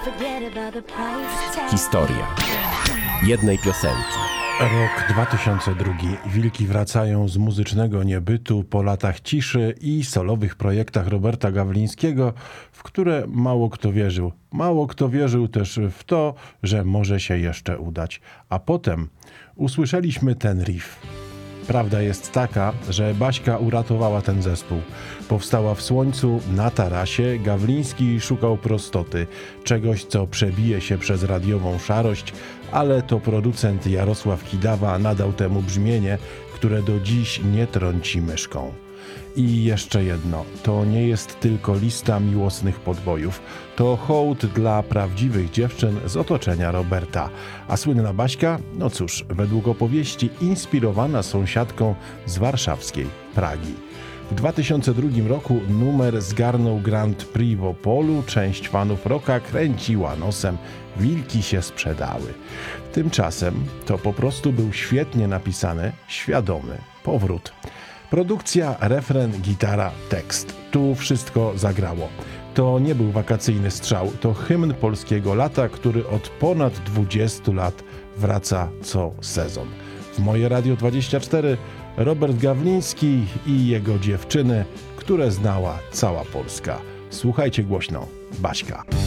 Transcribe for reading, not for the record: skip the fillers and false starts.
Historia jednej piosenki. Rok 2002. Wilki wracają z muzycznego niebytu po latach ciszy i solowych projektach Roberta Gawlińskiego, w które mało kto wierzył. Mało kto wierzył też w to, że może się jeszcze udać. A potem usłyszeliśmy ten riff. Prawda jest taka, że Baśka uratowała ten zespół. Powstała w słońcu, na tarasie. Gawliński szukał prostoty, czegoś, co przebije się przez radiową szarość, ale to producent Jarosław Kidawa nadał temu brzmienie, które do dziś nie trąci myszką. I jeszcze jedno, to nie jest tylko lista miłosnych podbojów, to hołd dla prawdziwych dziewczyn z otoczenia Roberta. A słynna Baśka, no cóż, według opowieści inspirowana sąsiadką z warszawskiej Pragi. W 2002 roku numer zgarnął Grand Prix w Opolu, część fanów rocka kręciła nosem, wilki się sprzedały. Tymczasem to po prostu był świetnie napisany, świadomy powrót. Produkcja, refren, gitara, tekst. Tu wszystko zagrało. To nie był wakacyjny strzał, to hymn polskiego lata, który od ponad 20 lat wraca co sezon. W Moje Radio 24 Robert Gawliński i jego dziewczyny, które znała cała Polska. Słuchajcie głośno, Baśka.